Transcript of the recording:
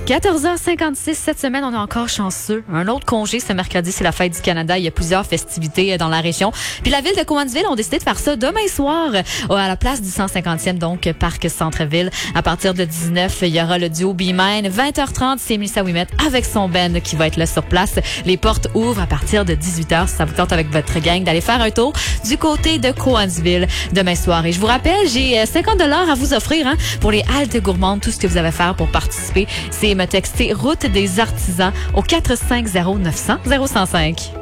14h56, cette semaine, on est encore chanceux. Un autre congé ce mercredi, c'est la fête du Canada. Il y a plusieurs festivités dans la région. Puis la ville de Cowansville ont décidé de faire ça demain soir à la place du 150e, donc Parc Centre-Ville. À partir de 19, il y aura le duo B-Mine. 20h30, c'est Mélissa Ouimet avec son band qui va être là sur place. Les portes ouvrent à partir de 18h. Si ça vous tente avec votre gang d'aller faire un tour du côté de Cowansville demain soir. Et je vous rappelle, j'ai 50 $ à vous offrir pour les haltes gourmandes. Tout ce que vous avez à faire pour participer, c'est me texter Route des Artisans au 450 900 0105.